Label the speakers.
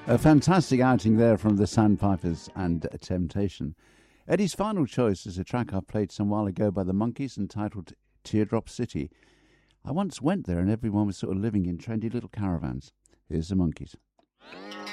Speaker 1: A fantastic outing there from the Sandpipers and Temptation. Eddie's final choice is a track I played some while ago by the Monkees entitled Teardrop City. I once went there and everyone was sort of living in trendy little caravans. Here's the Monkees.